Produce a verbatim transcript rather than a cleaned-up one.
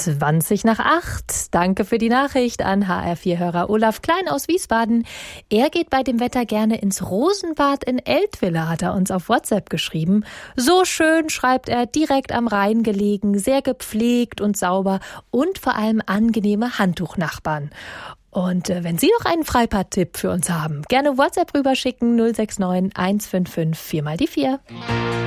zwanzig nach acht. Danke für die Nachricht an H R vier Hörer Olaf Klein aus Wiesbaden. Er geht bei dem Wetter gerne ins Rosenbad in Eltville, hat er uns auf WhatsApp geschrieben. So schön, schreibt er, direkt am Rhein gelegen, sehr gepflegt und sauber und vor allem angenehme Handtuchnachbarn. Und äh, wenn Sie noch einen Freibad-Tipp für uns haben, gerne WhatsApp rüberschicken null sechs neun eins fünf fünf vier mal die vier.